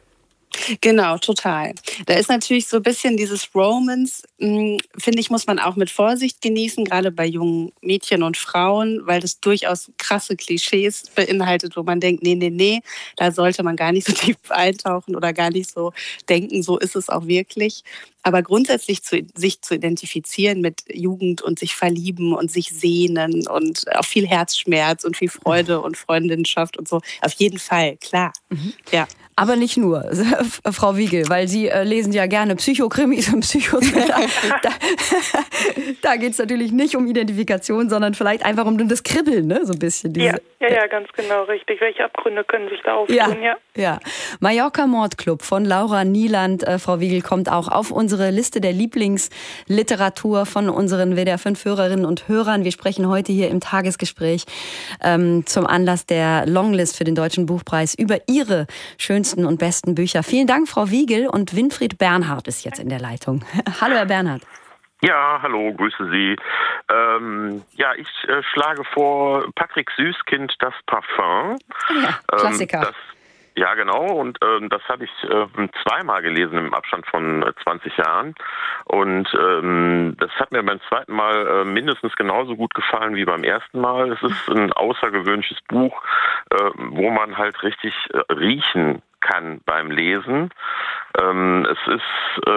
Genau, total. Da ist natürlich so ein bisschen dieses Romance, mh, finde ich, muss man auch mit Vorsicht genießen, gerade bei jungen Mädchen und Frauen, weil das durchaus krasse Klischees beinhaltet, wo man denkt, nee, nee, nee, da sollte man gar nicht so tief eintauchen oder gar nicht so denken, so ist es auch wirklich. Aber grundsätzlich zu, sich zu identifizieren mit Jugend und sich verlieben und sich sehnen und auch viel Herzschmerz und viel Freude und Freundinnenschaft und so, auf jeden Fall, klar. Mhm. Ja. Aber nicht nur, Frau Wiegel, weil Sie äh, lesen ja gerne Psychokrimis und Psychothriller. da da geht es natürlich nicht um Identifikation, sondern vielleicht einfach um das Kribbeln, ne? So ein bisschen. Diese, ja, ja, ja, ganz genau, richtig. Welche Abgründe können sich da auftun? Ja, ja. ja. Mallorca Mordclub von Laura Nieland, äh, Frau Wiegel, kommt auch auf unsere Liste der Lieblingsliteratur von unseren W D R fünf Hörerinnen und Hörern. Wir sprechen heute hier im Tagesgespräch ähm, zum Anlass der Longlist für den Deutschen Buchpreis über Ihre schönsten und besten Bücher. Vielen Dank, Frau Wiegel, und Winfried Bernhard ist jetzt in der Leitung. Hallo, Herr Bernhard. Ja, hallo, grüße Sie. Ähm, ja, ich äh, schlage vor Patrick Süßkind, Das Parfum. Ja, Klassiker. Ähm, das, ja, genau, und äh, das habe ich äh, zweimal gelesen im Abstand von äh, zwanzig Jahren. Und ähm, das hat mir beim zweiten Mal äh, mindestens genauso gut gefallen wie beim ersten Mal. Es ist ein außergewöhnliches Buch, äh, wo man halt richtig äh, riechen kann beim Lesen. Ähm, es ist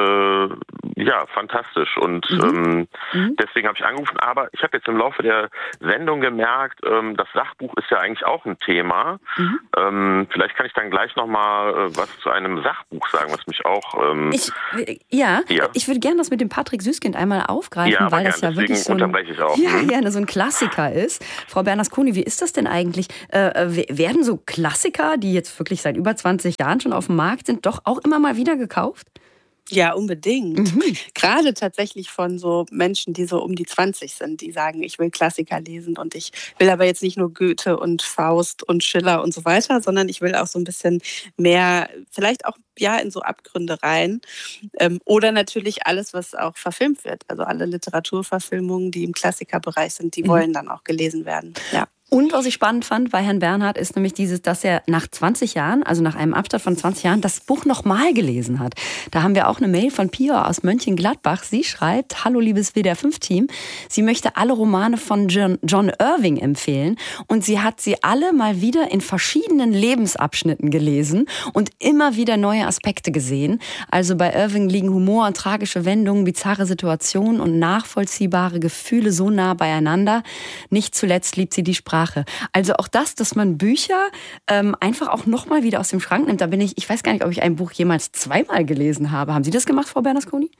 äh, ja fantastisch und mhm. Ähm, mhm. deswegen habe ich angerufen. Aber ich habe jetzt im Laufe der Sendung gemerkt, ähm, das Sachbuch ist ja eigentlich auch ein Thema. Mhm. Ähm, vielleicht kann ich dann gleich noch mal äh, was zu einem Sachbuch sagen, was mich auch ähm, ich, ja, ja, ich würde gerne das mit dem Patrick Süßkind einmal aufgreifen, ja, weil das gern, ja wirklich so ein, unterbreche ich auch. Ja, mhm. gerne so ein Klassiker ist. Frau Bernasconi, wie ist das denn eigentlich? Äh, werden so Klassiker, die jetzt wirklich seit über zwanzig Jahren schon auf dem Markt sind, doch auch immer mal wieder gekauft? Ja, unbedingt. Mhm. Gerade tatsächlich von so Menschen, die so um die zwanzig sind, die sagen, ich will Klassiker lesen und ich will aber jetzt nicht nur Goethe und Faust und Schiller und so weiter, sondern ich will auch so ein bisschen mehr, vielleicht auch ja in so Abgründe rein. Ähm, oder natürlich alles, was auch verfilmt wird. Also alle Literaturverfilmungen, die im Klassikerbereich sind, die mhm. wollen dann auch gelesen werden. Ja. Und was ich spannend fand bei Herrn Bernhard ist nämlich dieses, dass er nach zwanzig Jahren, also nach einem Abstand von zwanzig Jahren, das Buch nochmal gelesen hat. Da haben wir auch eine Mail von Pia aus Mönchengladbach. Sie schreibt, hallo liebes W D R fünf Team, sie möchte alle Romane von John, John Irving empfehlen und sie hat sie alle mal wieder in verschiedenen Lebensabschnitten gelesen und immer wieder neue Aspekte gesehen. Also bei Irving liegen Humor und tragische Wendungen, bizarre Situationen und nachvollziehbare Gefühle so nah beieinander. Nicht zuletzt liebt sie die Sprache. Also auch das, dass man Bücher ähm, einfach auch nochmal wieder aus dem Schrank nimmt. Da bin ich, ich weiß gar nicht, ob ich ein Buch jemals zweimal gelesen habe. Haben Sie das gemacht, Frau Bernasconi?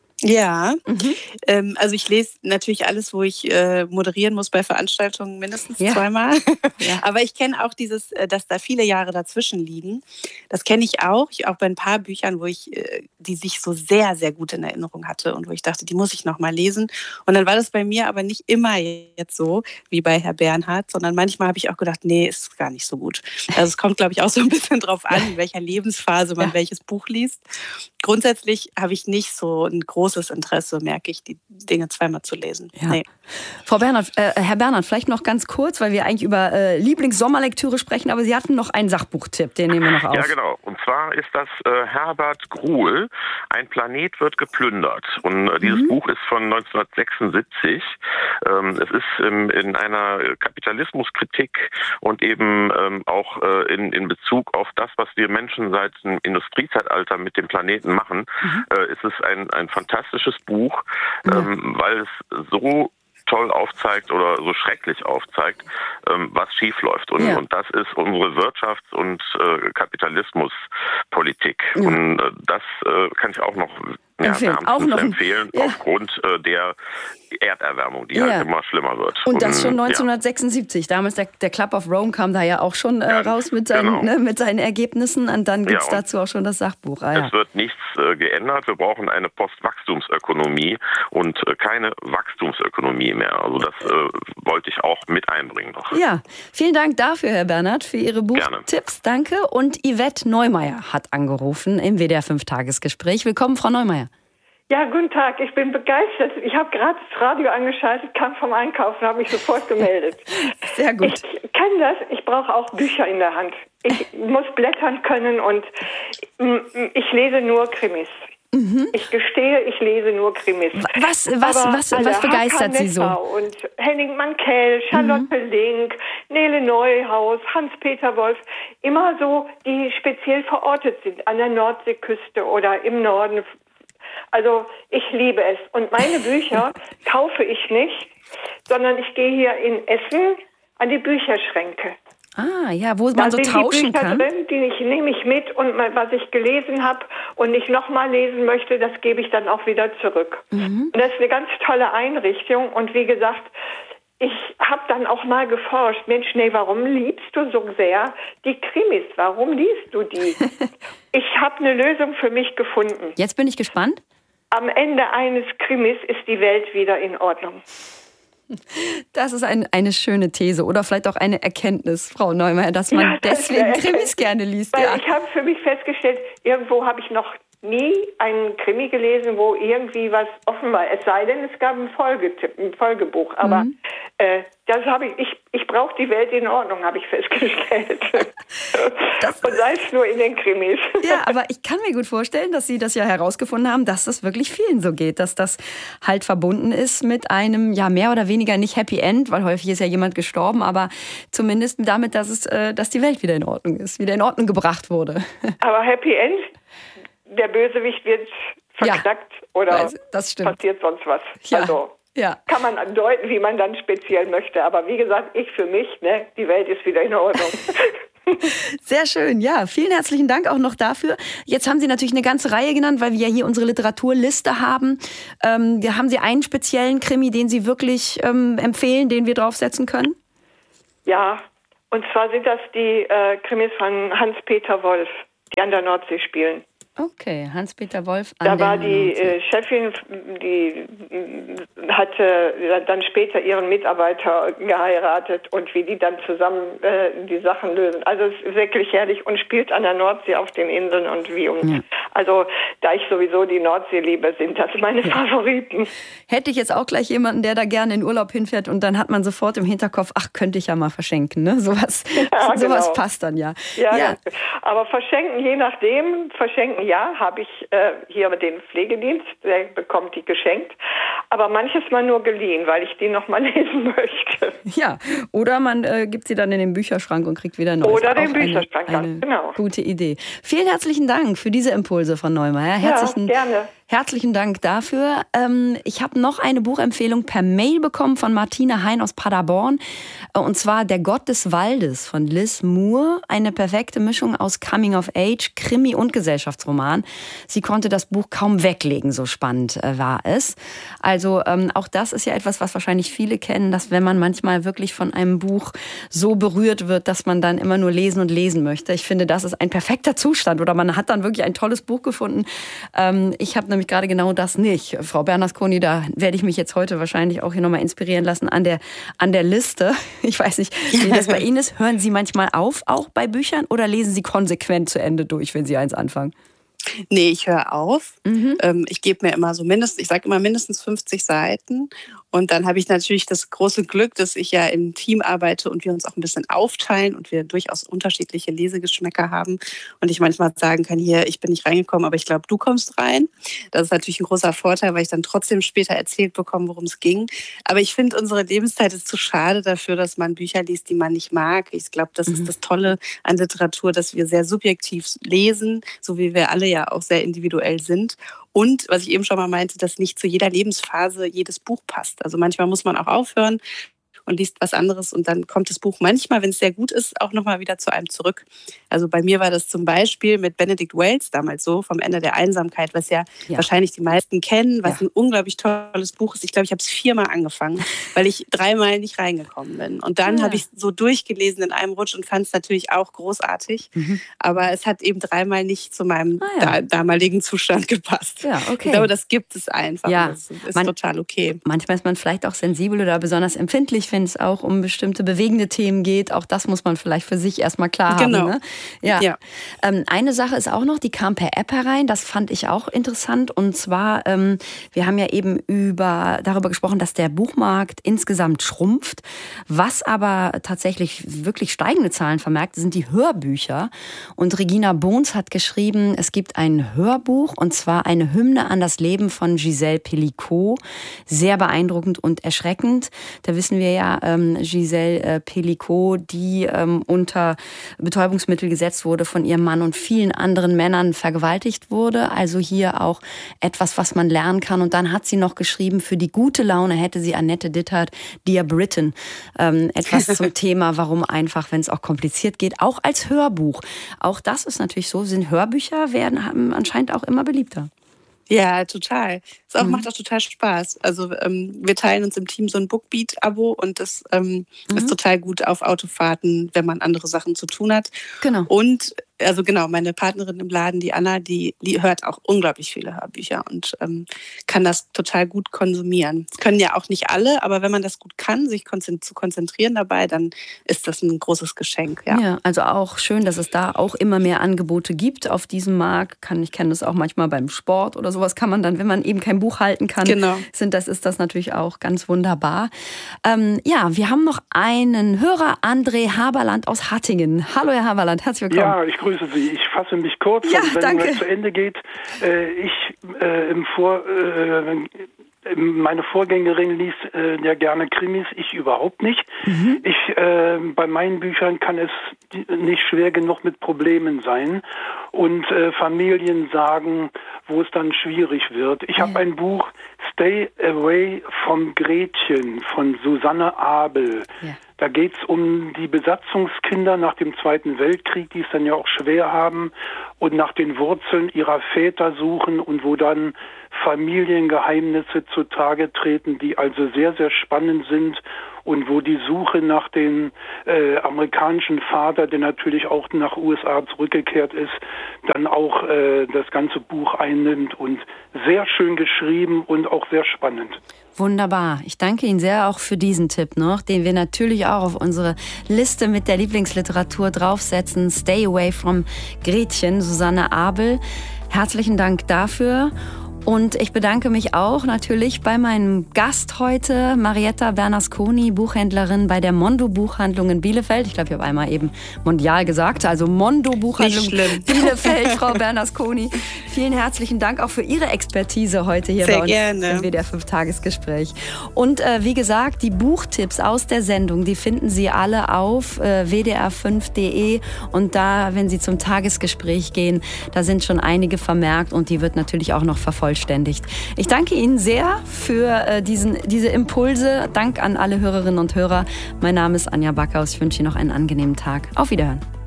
Ja, Mhm. ähm, also ich lese natürlich alles, wo ich äh, moderieren muss bei Veranstaltungen, mindestens Ja. zweimal. Ja. Aber ich kenne auch dieses, äh, dass da viele Jahre dazwischen liegen. Das kenne ich auch. Ich, auch bei ein paar Büchern, wo ich, äh, die sich so sehr, sehr gut in Erinnerung hatte und wo ich dachte, die muss ich noch mal lesen. Und dann war das bei mir aber nicht immer jetzt so wie bei Herr Bernhard, sondern manchmal habe ich auch gedacht, nee, ist gar nicht so gut. Also es kommt, glaube ich, auch so ein bisschen drauf an, in welcher Lebensphase man Ja. welches Buch liest. Grundsätzlich habe ich nicht so ein großes Interesse, merke ich, die Dinge zweimal zu lesen. Ja. Nee. Frau Bernhard, äh, Herr Bernhard, vielleicht noch ganz kurz, weil wir eigentlich über äh, Lieblingssommerlektüre sprechen, aber Sie hatten noch einen Sachbuchtipp, den nehmen wir noch auf. Ja, genau. Und zwar ist das äh, Herbert Gruhl, Ein Planet wird geplündert. Und äh, dieses mhm. Buch ist von neunzehnhundertsechsundsiebzig. Ähm, es ist ähm, in einer Kapitalismuskritik und eben ähm, auch äh, in, in Bezug auf das, was wir Menschen seit dem Industriezeitalter mit dem Planeten machen, mhm. äh, ist es ein, ein fantastisches Buch, mhm. ähm, weil es so toll aufzeigt oder so schrecklich aufzeigt, ähm, was schiefläuft. Und, ja. und das ist unsere Wirtschafts- und äh, Kapitalismuspolitik. Ja. Und äh, das äh, kann ich auch noch ja, auch noch empfehlen, ja. aufgrund äh, der Erderwärmung, die ja. halt immer schlimmer wird. Und das schon neunzehnhundertsechsundsiebzig. Ja. Damals der, der Club of Rome kam da ja auch schon äh, raus mit seinen, genau. ne, mit seinen Ergebnissen. Und dann gibt es ja, dazu auch schon das Sachbuch. Ah, ja. Es wird nichts äh, geändert. Wir brauchen eine Postwachstumsökonomie und äh, keine Wachstumsökonomie mehr. Also das äh, wollte ich auch mit einbringen noch. Ja, vielen Dank dafür, Herr Bernhard, für Ihre Buchtipps. Danke. Und Yvette Neumeier hat angerufen im W D R fünf Tagesgespräch. Willkommen, Frau Neumeier. Ja, guten Tag, ich bin begeistert. Ich habe gerade das Radio angeschaltet, kam vom Einkaufen, habe mich sofort gemeldet. Sehr gut. Ich kann das, ich brauche auch Bücher in der Hand. Ich muss blättern können und ich lese nur Krimis. Mhm. Ich gestehe, ich lese nur Krimis. Was, was, was, was, was begeistert Sie so? Und Henning Mankell, Charlotte mhm. Link, Nele Neuhaus, Hans-Peter Wolf, immer so, die speziell verortet sind an der Nordseeküste oder im Norden. Also ich liebe es. Und meine Bücher kaufe ich nicht, sondern ich gehe hier in Essen an die Bücherschränke. Ah, ja, wo man da so sind tauschen die Bücher kann. Drin, die ich, nehme ich mit und was ich gelesen habe und nicht nochmal lesen möchte, das gebe ich dann auch wieder zurück. Mhm. Und das ist eine ganz tolle Einrichtung und wie gesagt, ich habe dann auch mal geforscht, Mensch, nee, warum liebst du so sehr die Krimis? Warum liest du die? Ich habe eine Lösung für mich gefunden. Jetzt bin ich gespannt. Am Ende eines Krimis ist die Welt wieder in Ordnung. Das ist ein, eine schöne These oder vielleicht auch eine Erkenntnis, Frau Neumeier, dass man ja, das deswegen Krimis gerne liest. Weil ja. ich habe für mich festgestellt, irgendwo habe ich noch nie einen Krimi gelesen, wo irgendwie was offen war. Es sei denn, es gab ein, Folgetipp, ein Folgebuch. Aber mhm. äh, das habe ich, ich, ich brauche die Welt in Ordnung, habe ich festgestellt. Das und sei es nur in den Krimis. Ja, aber ich kann mir gut vorstellen, dass Sie das ja herausgefunden haben, dass das wirklich vielen so geht, dass das halt verbunden ist mit einem, ja, mehr oder weniger nicht Happy End, weil häufig ist ja jemand gestorben, aber zumindest damit, dass es, äh, dass die Welt wieder in Ordnung ist, wieder in Ordnung gebracht wurde. Aber Happy End? Der Bösewicht wird verknackt ja, oder das passiert sonst was. Ja, also ja. Kann man andeuten, wie man dann speziell möchte. Aber wie gesagt, ich für mich, ne, die Welt ist wieder in Ordnung. Sehr schön, ja. Vielen herzlichen Dank auch noch dafür. Jetzt haben Sie natürlich eine ganze Reihe genannt, weil wir ja hier unsere Literaturliste haben. Ähm, haben Sie einen speziellen Krimi, den Sie wirklich ähm, empfehlen, den wir draufsetzen können? Ja, und zwar sind das die äh, Krimis von Hans-Peter Wolf, die an der Nordsee spielen. Okay, Hans-Peter Wolf. An da war die äh, Chefin, die äh, hatte dann später ihren Mitarbeiter geheiratet und wie die dann zusammen äh, die Sachen lösen. Also es ist wirklich herrlich und spielt an der Nordsee auf den Inseln und wie um. Ja. Also da ich sowieso die Nordsee liebe, sind das meine ja. Favoriten. Hätte ich jetzt auch gleich jemanden, der da gerne in Urlaub hinfährt und dann hat man sofort im Hinterkopf, ach, könnte ich ja mal verschenken, ne? Sowas, ja, sowas genau. passt dann ja. Ja, ja. Aber verschenken, je nachdem, verschenken ja, habe ich äh, hier den Pflegedienst, der bekommt die geschenkt. Aber manches mal nur geliehen, weil ich die noch mal lesen möchte. Ja, oder man äh, gibt sie dann in den Bücherschrank und kriegt wieder neues. Oder den Bücherschrank, eine, eine genau. Gute Idee. Vielen herzlichen Dank für diese Impulse, Frau Neumeier. Herzlichen, ja, gerne. Herzlichen Dank dafür. Ähm, ich habe noch eine Buchempfehlung per Mail bekommen von Martina Hein aus Paderborn. Und zwar Der Gott des Waldes von Liz Moore. Eine perfekte Mischung aus Coming of Age, Krimi und Gesellschaftsroman. Sie konnte das Buch kaum weglegen, so spannend äh, war es. Also ähm, auch das ist ja etwas, was wahrscheinlich viele kennen, dass wenn man manchmal wirklich von einem Buch so berührt wird, dass man dann immer nur lesen und lesen möchte. Ich finde, das ist ein perfekter Zustand. Oder man hat dann wirklich ein tolles Buch gefunden. Ähm, ich habe nämlich gerade genau das nicht. Frau Bernasconi, da werde ich mich jetzt heute wahrscheinlich auch hier nochmal inspirieren lassen an der, an der Liste. Ich weiß nicht, wie das bei Ihnen ist. Hören Sie manchmal auf, auch bei Büchern, oder lesen Sie konsequent zu Ende durch, wenn Sie eins anfangen? Nee, ich höre auf. Mhm. Ähm, ich gebe mir immer so mindestens, ich sage immer mindestens fünfzig Seiten. Und dann habe ich natürlich das große Glück, dass ich ja im Team arbeite und wir uns auch ein bisschen aufteilen und wir durchaus unterschiedliche Lesegeschmäcker haben. Und ich manchmal sagen kann, hier, ich bin nicht reingekommen, aber ich glaube, du kommst rein. Das ist natürlich ein großer Vorteil, weil ich dann trotzdem später erzählt bekomme, worum es ging. Aber ich finde, unsere Lebenszeit ist zu schade dafür, dass man Bücher liest, die man nicht mag. Ich glaube, das mhm. ist das Tolle an Literatur, dass wir sehr subjektiv lesen, so wie wir alle ja auch sehr individuell sind. Und, was ich eben schon mal meinte, dass nicht zu jeder Lebensphase jedes Buch passt. Also manchmal muss man auch aufhören und liest was anderes und dann kommt das Buch manchmal, wenn es sehr gut ist, auch nochmal wieder zu einem zurück. Also bei mir war das zum Beispiel mit Benedict Wells damals so, vom Ende der Einsamkeit, was ja, ja. wahrscheinlich die meisten kennen, was ja. ein unglaublich tolles Buch ist. Ich glaube, ich habe es viermal angefangen, weil ich dreimal nicht reingekommen bin. Und dann ja. habe ich es so durchgelesen in einem Rutsch und fand es natürlich auch großartig. Mhm. Aber es hat eben dreimal nicht zu meinem ah, ja. da, damaligen Zustand gepasst. Ja, okay. Ich glaube, das gibt es einfach. Ja. Das ist Man, total okay. Manchmal ist man vielleicht auch sensibel oder besonders empfindlich, finde wenn es auch um bestimmte bewegende Themen geht. Auch das muss man vielleicht für sich erstmal klar haben. Genau. Ne? Ja. ja. Ähm, eine Sache ist auch noch, die kam per App herein. Das fand ich auch interessant. Und zwar, ähm, wir haben ja eben über, darüber gesprochen, dass der Buchmarkt insgesamt schrumpft. Was aber tatsächlich wirklich steigende Zahlen vermerkt, sind die Hörbücher. Und Regina Bohns hat geschrieben, es gibt ein Hörbuch, und zwar eine Hymne an das Leben von Gisèle Pelicot. Sehr beeindruckend und erschreckend. Da wissen wir ja, ähm, Gisèle äh, Pelicot, die ähm, unter Betäubungsmittel gesetzt wurde, von ihrem Mann und vielen anderen Männern vergewaltigt wurde. Also hier auch etwas, was man lernen kann. Und dann hat sie noch geschrieben, für die gute Laune hätte sie Annette Dittert, Dear Britain, ähm, etwas zum Thema, warum einfach, wenn es auch kompliziert geht, auch als Hörbuch. Auch das ist natürlich so, sind Hörbücher, werden haben anscheinend auch immer beliebter. Ja, total. Es auch, Mhm. macht auch total Spaß. Also ähm, wir teilen uns im Team so ein Bookbeat-Abo und das ähm, Mhm. ist total gut auf Autofahrten, wenn man andere Sachen zu tun hat. Genau. Und also genau, meine Partnerin im Laden, die Anna, die, die hört auch unglaublich viele Hörbücher und ähm, kann das total gut konsumieren. Das können ja auch nicht alle, aber wenn man das gut kann, sich konzent- zu konzentrieren dabei, dann ist das ein großes Geschenk. Ja. Ja, also auch schön, dass es da auch immer mehr Angebote gibt auf diesem Markt. Kann, ich kenne das auch manchmal beim Sport oder sowas, kann man dann, wenn man eben kein Buch halten kann, Genau. sind, das ist das natürlich auch ganz wunderbar. Ähm, ja, wir haben noch einen Hörer, André Haberland aus Hattingen. Hallo Herr Haberland, herzlich willkommen. Ja, ich grüße Sie. Ich fasse mich kurz, Ja, wenn danke. es zu Ende geht. Äh, ich äh, im Vor, äh, meine Vorgängerin liest äh, ja gerne Krimis, ich überhaupt nicht. Mhm. Ich äh, bei meinen Büchern kann es nicht schwer genug mit Problemen sein und äh, Familien sagen, wo es dann schwierig wird. Ich habe ein Buch Stay Away from Gretchen von Susanne Abel. Ja. Da geht es um die Besatzungskinder nach dem Zweiten Weltkrieg, die es dann ja auch schwer haben und nach den Wurzeln ihrer Väter suchen und wo dann Familiengeheimnisse zutage treten, die also sehr, sehr spannend sind und wo die Suche nach dem äh, amerikanischen Vater, der natürlich auch nach U S A zurückgekehrt ist, dann auch äh, das ganze Buch einnimmt und sehr schön geschrieben und auch sehr spannend. Wunderbar. Ich danke Ihnen sehr auch für diesen Tipp noch, den wir natürlich auch auf unsere Liste mit der Lieblingsliteratur draufsetzen. Stay Away from Gretchen, Susanne Abel. Herzlichen Dank dafür. Und ich bedanke mich auch natürlich bei meinem Gast heute, Marietta Bernasconi, Buchhändlerin bei der Mondo Buchhandlung in Bielefeld. Ich glaube, ich habe einmal eben mondial gesagt, also Mondo Buchhandlung Bielefeld, Frau Bernasconi. Vielen herzlichen Dank auch für Ihre Expertise heute hier Sehr bei uns gerne. im W D R fünf Tagesgespräch. Und äh, wie gesagt, die Buchtipps aus der Sendung, die finden Sie alle auf äh, w d r fünf punkt d e und da, wenn Sie zum Tagesgespräch gehen, da sind schon einige vermerkt und die wird natürlich auch noch verfolgt. Vollständigt. Ich danke Ihnen sehr für äh, diesen, diese Impulse. Dank an alle Hörerinnen und Hörer. Mein Name ist Anja Backhaus. Ich wünsche Ihnen noch einen angenehmen Tag. Auf Wiederhören.